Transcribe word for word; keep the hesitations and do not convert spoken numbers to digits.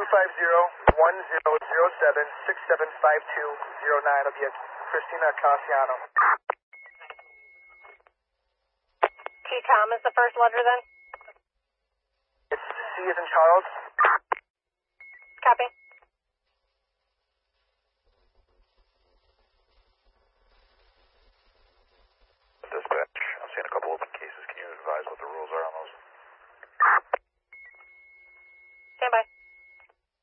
five zero, one zero zero seven, six seven five two zero nine. I'll be at Christina Casiano. T-Tom is the first letter then? It's C as in Charles. Copy.